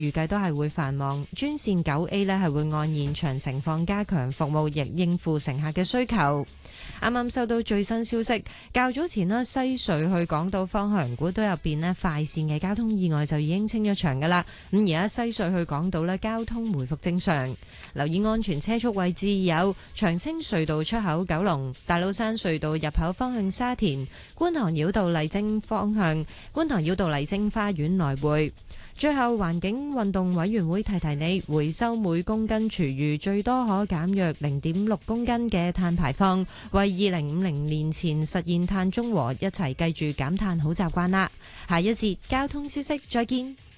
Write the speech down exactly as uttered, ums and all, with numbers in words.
預計都係會繁忙。專線九 A 呢係會按現場情況加強服務，亦應付乘客嘅需求。啱啱收到最新消息，較早前呢，西隧去港島方向股都入邊呢快線嘅交通意外就已經清咗場噶啦。咁而家西隧去港島呢，交通回復正常。留意安全車速位置有長青隧道出口九龍、大老山隧道入口方向沙田、觀塘繞道麗晶方向、觀塘繞道麗晶花園來回。最後，環境運動委員會提提你，回收每公斤廚餘最多可減約零點六公斤嘅碳排放，為二零五零年前實現碳中和，一齊記住減碳好習慣啦。下一節交通消息，再見。